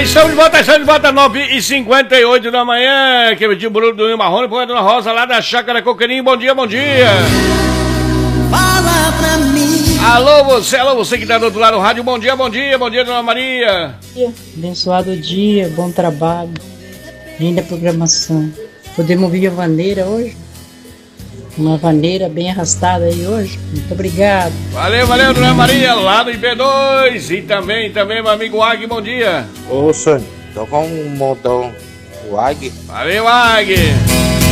Estamos de volta, 9h58 da manhã. Que pediu o Bruno do Nil Marrone, por Dona Rosa, lá da Chácara Coqueirinho. Bom dia, bom dia. Fala pra mim. Alô, você que tá do outro lado do rádio. Bom dia, Dona Maria. Abençoado dia, bom trabalho, linda programação. Podemos ouvir a vaneira hoje? Uma vaneira bem arrastada aí hoje. Muito obrigado. Valeu, Dona Maria, lá do IP2. E também, meu amigo Ag, bom dia. Ô, Sônia, toca um montão o Ag. Valeu, Ag.